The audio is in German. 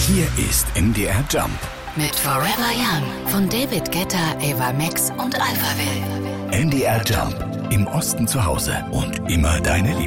Hier ist MDR Jump mit Forever Young von David Guetta, Ava Max und Alphaville. MDR Jump. Im Osten zu Hause und immer deine Liebe.